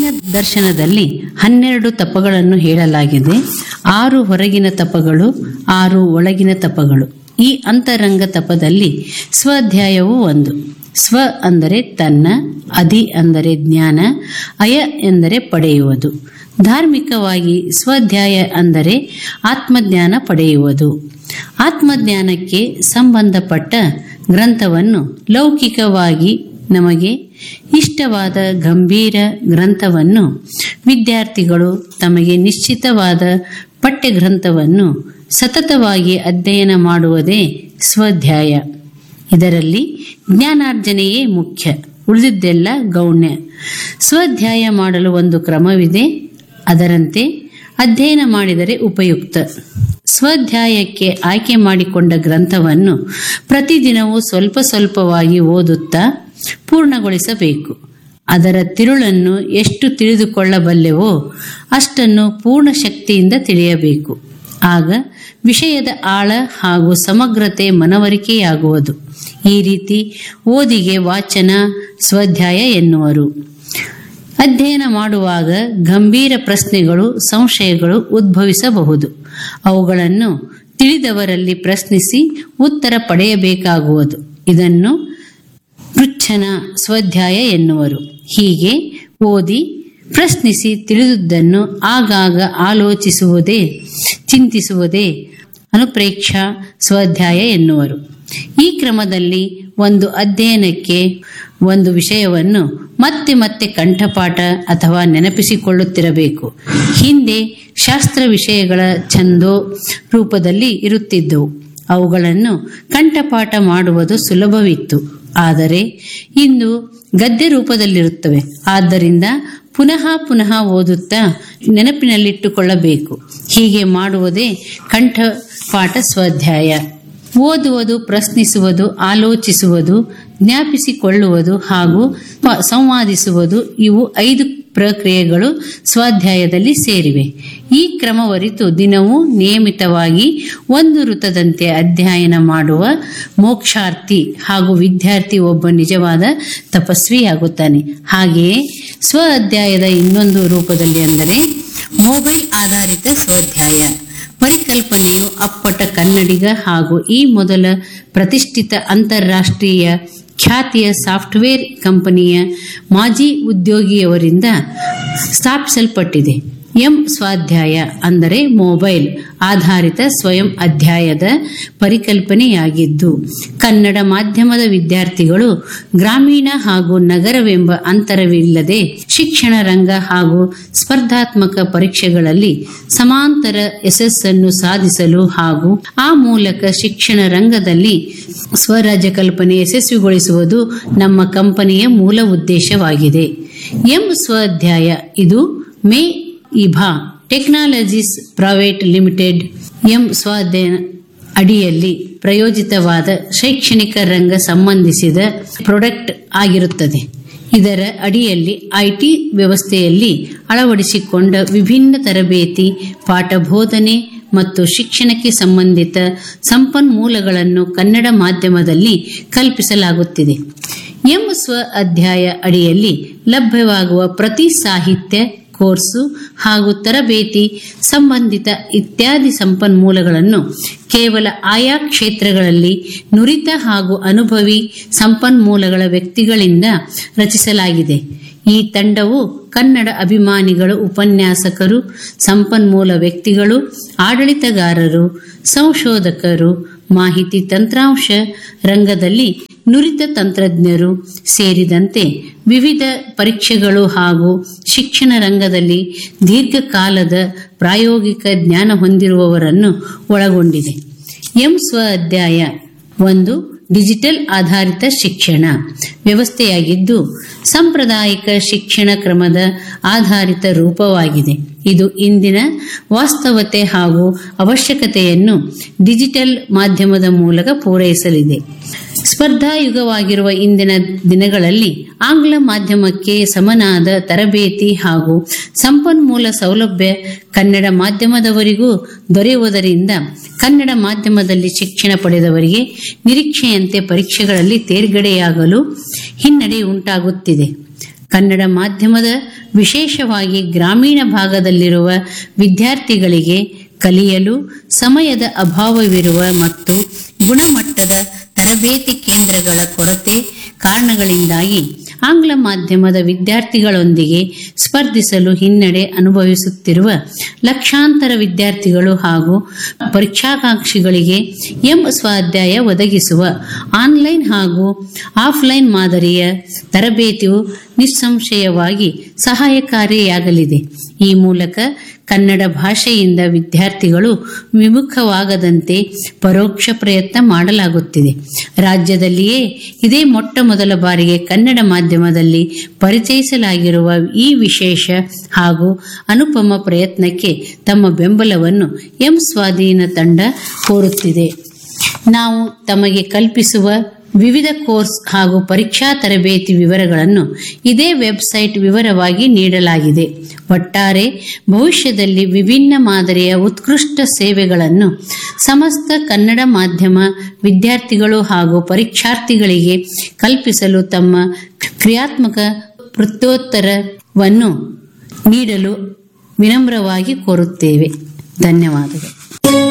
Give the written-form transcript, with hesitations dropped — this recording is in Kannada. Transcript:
ಜೈನ ದರ್ಶನದಲ್ಲಿ 12 ತಪಗಳನ್ನು ಹೇಳಲಾಗಿದೆ. 6 ಹೊರಗಿನ ತಪಗಳು, 6 ಒಳಗಿನ ತಪಗಳು. ಈ ಅಂತರಂಗ ತಪದಲ್ಲಿ ಸ್ವಾಧ್ಯಾಯವೂ ಒಂದು. ಸ್ವ ಅಂದರೆ ತನ್ನ, ಅಧಿ ಅಂದರೆ ಜ್ಞಾನ, ಅಯ ಎಂದರೆ ಪಡೆಯುವುದು. ಧಾರ್ಮಿಕವಾಗಿ ಸ್ವಾಧ್ಯಾಯ ಅಂದರೆ ಆತ್ಮಜ್ಞಾನ ಪಡೆಯುವುದು. ಆತ್ಮಜ್ಞಾನಕ್ಕೆ ಸಂಬಂಧಪಟ್ಟ ಗ್ರಂಥವನ್ನು ಲೌಕಿಕವಾಗಿ ನಮಗೆ ಇಷ್ಟವಾದ ಗಂಭೀರ ಗ್ರಂಥವನ್ನು ವಿದ್ಯಾರ್ಥಿಗಳು ತಮಗೆ ನಿಶ್ಚಿತವಾದ ಪಠ್ಯಗ್ರಂಥವನ್ನು ಸತತವಾಗಿ ಅಧ್ಯಯನ ಮಾಡುವುದೇ ಸ್ವಾಧ್ಯಾಯ. ಇದರಲ್ಲಿ ಜ್ಞಾನಾರ್ಜನೆಯೇ ಮುಖ್ಯ, ಉಳಿದಿದ್ದೆಲ್ಲ ಗೌಣ್ಯ. ಸ್ವಾಧ್ಯಾಯ ಮಾಡಲು ಒಂದು ಕ್ರಮವಿದೆ, ಅದರಂತೆ ಅಧ್ಯಯನ ಮಾಡಿದರೆ ಉಪಯುಕ್ತ. ಸ್ವಾಧ್ಯಾಯಕ್ಕೆ ಆಯ್ಕೆ ಮಾಡಿಕೊಂಡ ಗ್ರಂಥವನ್ನು ಪ್ರತಿದಿನವೂ ಸ್ವಲ್ಪ ಸ್ವಲ್ಪವಾಗಿ ಓದುತ್ತಾ ಪೂರ್ಣಗೊಳಿಸಬೇಕು. ಅದರ ತಿರುಳನ್ನು ಎಷ್ಟು ತಿಳಿದುಕೊಳ್ಳಬಲ್ಲೆವೋ ಅಷ್ಟನ್ನು ಪೂರ್ಣ ಶಕ್ತಿಯಿಂದ ತಿಳಿಯಬೇಕು. ಆಗ ವಿಷಯದ ಆಳ ಹಾಗೂ ಸಮಗ್ರತೆ ಮನವರಿಕೆಯಾಗುವುದು. ಈ ರೀತಿ ಓದಿಗೆ ವಾಚನ ಸ್ವಾಧ್ಯಾಯ ಎನ್ನುವರು. ಅಧ್ಯಯನ ಮಾಡುವಾಗ ಗಂಭೀರ ಪ್ರಶ್ನೆಗಳು, ಸಂಶಯಗಳು ಉದ್ಭವಿಸಬಹುದು. ಅವುಗಳನ್ನು ತಿಳಿದವರಲ್ಲಿ ಪ್ರಶ್ನಿಸಿ ಉತ್ತರ ಪಡೆಯಬೇಕಾಗುವುದು. ಇದನ್ನು ಪೃಚ್ಛನ ಸ್ವಾಧ್ಯಾಯ ಎನ್ನುವರು. ಹೀಗೆ ಓದಿ ಪ್ರಶ್ನಿಸಿ ತಿಳಿದುದನ್ನು ಆಗಾಗ ಆಲೋಚಿಸುವುದೇ, ಚಿಂತಿಸುವುದೇ ಅನುಪ್ರೇಕ್ಷಾ ಸ್ವಾಧ್ಯಾಯ ಎನ್ನುವರು. ಈ ಕ್ರಮದಲ್ಲಿ ಒಂದು ಅಧ್ಯಯನಕ್ಕೆ ಒಂದು ವಿಷಯವನ್ನು ಮತ್ತೆ ಮತ್ತೆ ಕಂಠಪಾಠ ಅಥವಾ ನೆನಪಿಸಿಕೊಳ್ಳುತ್ತಿರಬೇಕು. ಹಿಂದೆ ಶಾಸ್ತ್ರ ವಿಷಯಗಳ ಛಂದೋ ರೂಪದಲ್ಲಿ ಇರುತ್ತಿದ್ದವು. ಅವುಗಳನ್ನು ಕಂಠಪಾಠ ಮಾಡುವುದು ಸುಲಭವಿತ್ತು. ಆದರೆ ಇಂದು ಗದ್ಯ ರೂಪದಲ್ಲಿರುತ್ತವೆ. ಆದ್ದರಿಂದ ಪುನಃ ಪುನಃ ಓದುತ್ತಾ ನೆನಪಿನಲ್ಲಿಟ್ಟುಕೊಳ್ಳಬೇಕು. ಹೀಗೆ ಮಾಡುವುದೇ ಕಂಠಪಾಠ ಸ್ವಾಧ್ಯಾಯ. ಓದುವುದು, ಪ್ರಶ್ನಿಸುವುದು, ಆಲೋಚಿಸುವುದು, ಜ್ಞಾಪಿಸಿಕೊಳ್ಳುವುದು ಹಾಗೂ ಸಂವಾದಿಸುವುದು, ಇವು 5 ಪ್ರಕ್ರಿಯೆಗಳು ಸ್ವಾಧ್ಯಾಯದಲ್ಲಿ ಸೇರಿವೆ. ಈ ಕ್ರಮವರಿತು ದಿನವೂ ನಿಯಮಿತವಾಗಿ ಒಂದು ವೃತ್ತದಂತೆ ಅಧ್ಯಯನ ಮಾಡುವ ಮೋಕ್ಷಾರ್ಥಿ ಹಾಗೂ ವಿದ್ಯಾರ್ಥಿ ಒಬ್ಬ ನಿಜವಾದ ತಪಸ್ವಿಯಾಗುತ್ತಾನೆ. ಹಾಗೆಯೇ ಸ್ವ ಅಧ್ಯಾಯದ ಇನ್ನೊಂದು ರೂಪದಲ್ಲಿ ಅಂದರೆ ಮೊಬೈಲ್ ಆಧಾರಿತ ಸ್ವಾಧ್ಯಾಯ. ಪರಿಕಲ್ಪನೆಯು ಅಪ್ಪಟ ಕನ್ನಡಿಗ ಹಾಗೂ ಈ ಮೊದಲ ಪ್ರತಿಷ್ಠಿತ ಅಂತಾರಾಷ್ಟ್ರೀಯ ಖ್ಯಾತಿಯ ಸಾಫ್ಟ್ವೇರ್ ಕಂಪನಿಯ ಮಾಜಿ ಉದ್ಯೋಗಿಯವರಿಂದ ಸ್ಥಾಪಿಸಲ್ಪಟ್ಟಿದೆ. ಸ್ವಾಧ್ಯಾಯ ಅಂದರೆ ಮೊಬೈಲ್ ಆಧಾರಿತ ಸ್ವಯಂ ಅಧ್ಯಾಯದ ಪರಿಕಲ್ಪನೆಯಾಗಿದ್ದು, ಕನ್ನಡ ಮಾಧ್ಯಮದ ವಿದ್ಯಾರ್ಥಿಗಳು ಗ್ರಾಮೀಣ ಹಾಗೂ ನಗರವೆಂಬ ಅಂತರವಿಲ್ಲದೆ ಶಿಕ್ಷಣ ರಂಗ ಹಾಗೂ ಸ್ಪರ್ಧಾತ್ಮಕ ಪರೀಕ್ಷೆಗಳಲ್ಲಿ ಸಮಾಂತರ ಯಶಸ್ಸನ್ನು ಸಾಧಿಸಲು ಹಾಗೂ ಆ ಮೂಲಕ ಶಿಕ್ಷಣ ರಂಗದಲ್ಲಿ ಸ್ವರಾಜ್ಯ ಕಲ್ಪನೆ ಯಶಸ್ವಿಗೊಳಿಸುವುದು ನಮ್ಮ ಕಂಪನಿಯ ಮೂಲ ಉದ್ದೇಶವಾಗಿದೆ. ಸ್ವಾಧ್ಯಾಯ ಇದು ಇಭಾ ಟೆಕ್ನಾಲಜೀಸ್ ಪ್ರೈವೇಟ್ ಲಿಮಿಟೆಡ್ ಸ್ವಾಧ್ಯಾಯ ಅಡಿಯಲ್ಲಿ ಪ್ರಾಯೋಜಿತವಾದ ಶೈಕ್ಷಣಿಕ ರಂಗ ಸಂಬಂಧಿಸಿದ ಪ್ರಾಡಕ್ಟ್ ಆಗಿರುತ್ತದೆ. ಇದರ ಅಡಿಯಲ್ಲಿ ಐಟಿ ವ್ಯವಸ್ಥೆಯಲ್ಲಿ ಅಳವಡಿಸಿಕೊಂಡ ವಿಭಿನ್ನ ತರಬೇತಿ, ಪಾಠ ಬೋಧನೆ ಮತ್ತು ಶಿಕ್ಷಣಕ್ಕೆ ಸಂಬಂಧಿತ ಸಂಪನ್ಮೂಲಗಳನ್ನು ಕನ್ನಡ ಮಾಧ್ಯಮದಲ್ಲಿ ಕಲ್ಪಿಸಲಾಗುತ್ತಿದೆ. ಸ್ವ ಅಧ್ಯಾಯ ಅಡಿಯಲ್ಲಿ ಲಭ್ಯವಾಗುವ ಪ್ರತಿ ಸಾಹಿತ್ಯ, ಕೋರ್ಸು ಹಾಗೂ ತರಬೇತಿ ಸಂಬಂಧಿತ ಇತ್ಯಾದಿ ಸಂಪನ್ಮೂಲಗಳನ್ನು ಕೇವಲ ಆಯಾ ಕ್ಷೇತ್ರಗಳಲ್ಲಿ ನುರಿತ ಹಾಗೂ ಅನುಭವಿ ಸಂಪನ್ಮೂಲಗಳ ವ್ಯಕ್ತಿಗಳಿಂದ ರಚಿಸಲಾಗಿದೆ. ಈ ತಂಡವು ಕನ್ನಡ ಅಭಿಮಾನಿಗಳು, ಉಪನ್ಯಾಸಕರು, ಸಂಪನ್ಮೂಲ ವ್ಯಕ್ತಿಗಳು, ಆಡಳಿತಗಾರರು, ಸಂಶೋಧಕರು, ಮಾಹಿತಿ ತಂತ್ರಾಂಶ ರಂಗದಲ್ಲಿ ನುರಿತ ತಂತ್ರಜ್ಞರು ಸೇರಿದಂತೆ ವಿವಿಧ ಪರೀಕ್ಷೆಗಳು ಹಾಗೂ ಶಿಕ್ಷಣ ರಂಗದಲ್ಲಿ ದೀರ್ಘಕಾಲದ ಪ್ರಾಯೋಗಿಕ ಜ್ಞಾನ ಹೊಂದಿರುವವರನ್ನು ಒಳಗೊಂಡಿದೆ. ಸ್ವ ಅಧ್ಯಾಯ ಒಂದು ಡಿಜಿಟಲ್ ಆಧಾರಿತ ಶಿಕ್ಷಣ ವ್ಯವಸ್ಥೆಯಾಗಿದ್ದು, ಸಾಂಪ್ರದಾಯಿಕ ಶಿಕ್ಷಣ ಕ್ರಮದ ಆಧಾರಿತ ರೂಪವಾಗಿದೆ. ಇದು ಇಂದಿನ ವಾಸ್ತವತೆ ಹಾಗೂ ಅವಶ್ಯಕತೆಯನ್ನು ಡಿಜಿಟಲ್ ಮಾಧ್ಯಮದ ಮೂಲಕ ಪೂರೈಸಲಿದೆ. ಸ್ಪರ್ಧಾಯುಗವಾಗಿರುವ ಇಂದಿನ ದಿನಗಳಲ್ಲಿ ಆಂಗ್ಲ ಮಾಧ್ಯಮಕ್ಕೆ ಸಮನಾದ ತರಬೇತಿ ಹಾಗೂ ಸಂಪನ್ಮೂಲ ಸೌಲಭ್ಯ ಕನ್ನಡ ಮಾಧ್ಯಮದವರಿಗೂ ದೊರೆಯುವುದರಿಂದ ಕನ್ನಡ ಮಾಧ್ಯಮದಲ್ಲಿ ಶಿಕ್ಷಣ ಪಡೆದವರಿಗೆ ನಿರೀಕ್ಷೆಯಂತೆ ಪರೀಕ್ಷೆಗಳಲ್ಲಿ ತೇರ್ಗಡೆಯಾಗಲು ಹಿನ್ನಡೆ ಉಂಟಾಗುತ್ತಿದೆ. ಕನ್ನಡ ಮಾಧ್ಯಮದ ವಿಶೇಷವಾಗಿ ಗ್ರಾಮೀಣ ಭಾಗದಲ್ಲಿರುವ ವಿದ್ಯಾರ್ಥಿಗಳಿಗೆ ಕಲಿಯಲು ಸಮಯದ ಅಭಾವವಿರುವ ಮತ್ತು ಗುಣಮಟ್ಟದ ತರಬೇತಿ ಕೇಂದ್ರಗಳ ಕೊರತೆ ಕಾರಣಗಳಿಂದಾಗಿ ಆಂಗ್ಲ ಮಾಧ್ಯಮದ ವಿದ್ಯಾರ್ಥಿಗಳೊಂದಿಗೆ ಸ್ಪರ್ಧಿಸಲು ಹಿನ್ನಡೆ ಅನುಭವಿಸುತ್ತಿರುವ ಲಕ್ಷಾಂತರ ವಿದ್ಯಾರ್ಥಿಗಳು ಹಾಗೂ ಪರೀಕ್ಷಾಕಾಂಕ್ಷಿಗಳಿಗೆ ಸ್ವಾಧ್ಯಾಯ ಒದಗಿಸುವ ಆನ್ಲೈನ್ ಹಾಗೂ ಆಫ್ಲೈನ್ ಮಾದರಿಯ ತರಬೇತಿಯು ನಿಸ್ಸಂಶಯವಾಗಿ ಸಹಾಯಕಾರಿಯಾಗಲಿದೆ. ಈ ಮೂಲಕ ಕನ್ನಡ ಭಾಷೆಯಿಂದ ವಿದ್ಯಾರ್ಥಿಗಳು ವಿಮುಖವಾಗದಂತೆ ಪರೋಕ್ಷ ಪ್ರಯತ್ನ ಮಾಡಲಾಗುತ್ತಿದೆ. ರಾಜ್ಯದಲ್ಲಿಯೇ ಇದೇ ಮೊಟ್ಟ ಮೊದಲ ಬಾರಿಗೆ ಕನ್ನಡ ಮಾಧ್ಯಮದಲ್ಲಿ ಪರಿಚಯಿಸಲಾಗಿರುವ ಈ ವಿಶೇಷ ಹಾಗೂ ಅನುಪಮ ಪ್ರಯತ್ನಕ್ಕೆ ತಮ್ಮ ಬೆಂಬಲವನ್ನು ಸ್ವಾಧೀನ ತಂಡ ಕೋರುತ್ತಿದೆ. ನಾವು ತಮಗೆ ಕಲ್ಪಿಸುವ ವಿವಿಧ ಕೋರ್ಸ್ ಹಾಗೂ ಪರೀಕ್ಷಾ ತರಬೇತಿ ವಿವರಗಳನ್ನು ಇದೇ ವೆಬ್ಸೈಟ್ ವಿವರವಾಗಿ ನೀಡಲಾಗಿದೆ. ಒಟ್ಟಾರೆ ಭವಿಷ್ಯದಲ್ಲಿ ವಿಭಿನ್ನ ಮಾದರಿಯ ಉತ್ಕೃಷ್ಟ ಸೇವೆಗಳನ್ನು ಸಮಸ್ತ ಕನ್ನಡ ಮಾಧ್ಯಮ ವಿದ್ಯಾರ್ಥಿಗಳು ಹಾಗೂ ಪರೀಕ್ಷಾರ್ಥಿಗಳಿಗೆ ಕಲ್ಪಿಸಲು ತಮ್ಮ ಕ್ರಿಯಾತ್ಮಕ ಪ್ರತ್ಯುತ್ತರವನ್ನು ನೀಡಲು ವಿನಮ್ರವಾಗಿ ಕೋರುತ್ತೇವೆ. ಧನ್ಯವಾದಗಳು.